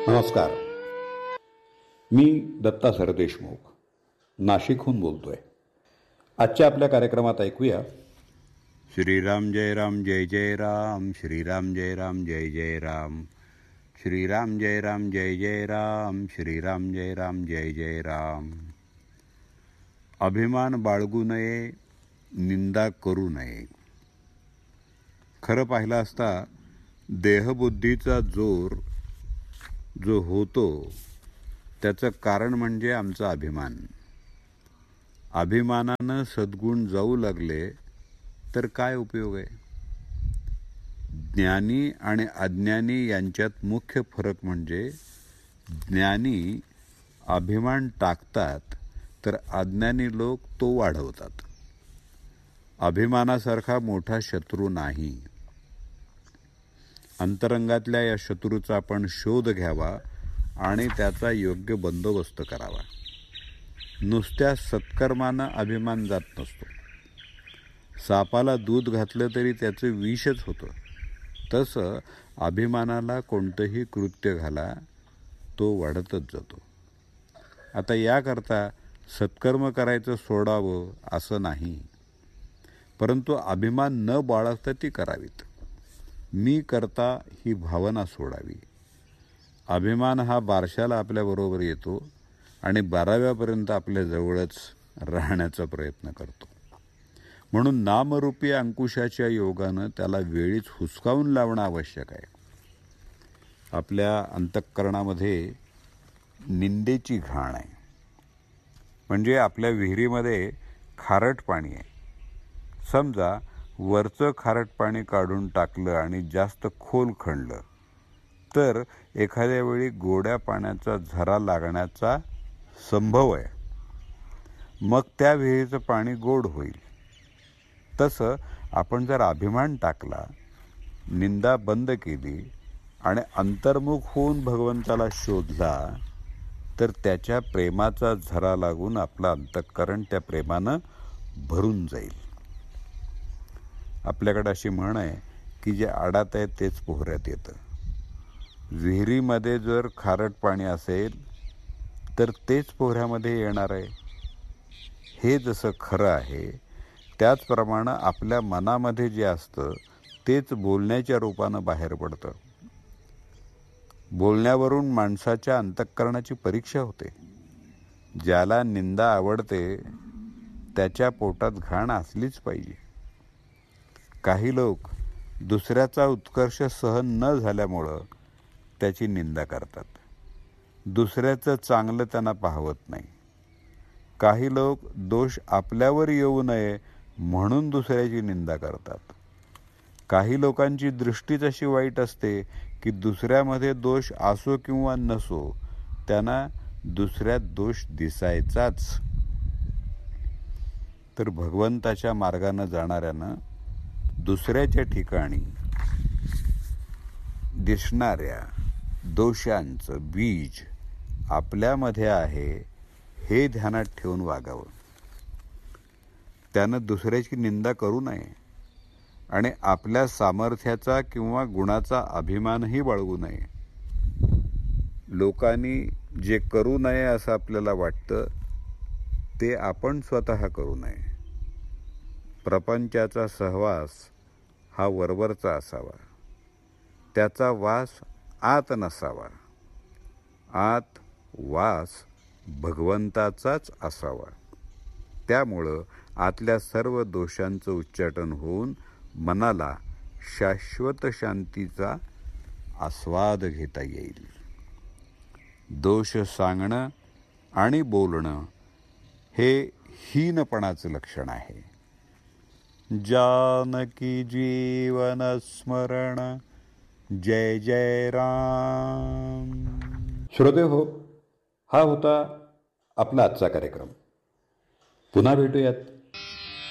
नमस्कार. मी दत्ता सरदेशमुख नाशिकहून बोलतोय. आजच्या आपल्या कार्यक्रमात ऐकूया श्रीराम जय राम जय जय राम, श्रीराम जय राम जय जय राम, श्रीराम जय राम जय जय राम, श्रीराम जय राम जय जय राम. अभिमान बाळगू नये, निंदा करू नये. खरं पाहिलं असता देहबुद्धीचा जोर जो होतो त्याचं कारण म्हणजे आमचा अभिमान. अभिमानानं सद्गुण जाऊ लागले तर काय उपयोग आहे? ज्ञानी आणि अज्ञानी यांच्यात मुख्य फरक म्हणजे ज्ञानी अभिमान टाकतात तर अज्ञानी लोक तो वाढवतात. अभिमानासारखा मोठा शत्रू नाही. अंतरंगातल्या या शत्रूचा आपण शोध घ्यावा आणि त्याचा योग्य बंदोबस्त करावा. नुसत्या सत्कर्मानं अभिमान जात नसतो. सापाला दूध घातलं तरी त्याचं विषच होतं. तसं अभिमानाला कोणतंही कृत्य घाला तो वाढतच जातो. आता याकरता सत्कर्म करायचं सोडावं असं नाही, परंतु अभिमान न बाळगता ती करावीत. मी करता ही भावना सोडावी. अभिमान हा बारशाला आपल्याबरोबर येतो आणि 12व्यापर्यंत आपल्या जवळच राहण्याचा प्रयत्न करतो. म्हणून नामरूपी अंकुशाच्या योगानं त्याला वेळीच हुसकावून लावणं आवश्यक आहे. आपल्या अंतःकरणामध्ये निंदेची घाण आहे. म्हणजे आपल्या विहिरीमध्ये खारट पाणी आहे. समजा वरचं खारट पाणी काढून टाकलं आणि जास्त खोल खणलं तर एखाद्या वेळी गोड्या पाण्याचा झरा लागण्याचा संभव आहे. मग त्या विहिरीचं पाणी गोड होईल. तसं आपण जर अभिमान टाकला, निंदा बंद केली आणि अंतर्मुख होऊन भगवंताला शोधला तर त्याच्या प्रेमाचा झरा लागून आपलं अंतःकरण त्या प्रेमानं भरून जाईल. आपल्याकडे अशी म्हण आहे की जे आडात आहे तेच पोहऱ्यात येतं. विहिरीमध्ये जर खारट पाणी असेल तर तेच पोहऱ्यामध्ये येणार आहे. हे जसं खरं आहे त्याचप्रमाणे आपल्या मनामध्ये जे असतं तेच बोलण्याच्या रूपानं बाहेर पडतं. बोलण्यावरून माणसाच्या अंतःकरणाची परीक्षा होते. ज्याला निंदा आवडते त्याच्या पोटात घाण असलीच पाहिजे. काही लोक दुसऱ्याचा उत्कर्ष सहन न झाल्यामुळं त्याची निंदा करतात. दुसऱ्याचं चांगलं त्यांना पाहवत नाही. काही लोक दोष आपल्यावर येऊ नये म्हणून दुसऱ्याची निंदा करतात. काही लोकांची दृष्टीच अशी वाईट असते की दुसऱ्यामध्ये दोष असो किंवा नसो त्यांना दुसऱ्यात दोष दिसायचाच. तर भगवंताच्या मार्गानं जाणाऱ्यानं दुसऱ्याच्या ठिकाणी दिसणाऱ्या दोषांचं बीज आपल्यामध्ये आहे हे ध्यानात ठेवून वागावं. त्यानं दुसऱ्याची निंदा करू नये आणि आपल्या सामर्थ्याचा किंवा गुणाचा अभिमानही बाळगू नये. लोकांनी जे करू नये असं आपल्याला वाटतं ते आपण स्वतः करू नये. प्रपंचाचा सहवास हा वरवरचा असावा. त्याचा वास आत नसावा. आत वास भगवंताचाच असावा. त्यामुळं आतल्या सर्व दोषांचं उच्चाटन होऊन मनाला शाश्वत शांतीचा आस्वाद घेता येईल. दोष सांगणं आणि बोलणं हे हीनपणाचं लक्षण आहे. जानकी जीवन स्मरण जय जय राम. श्रोते हो, हा होता आपला आजचा कार्यक्रम. पुन्हा भेटूयात